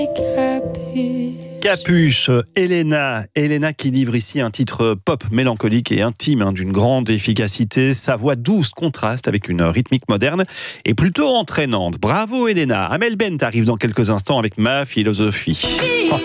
Capuche, Elena qui livre ici un titre pop mélancolique et intime d'une grande efficacité. Sa voix douce contraste avec une rythmique moderne et plutôt entraînante. Bravo Elena. Amel Bent arrive dans quelques instants avec Ma philosophie.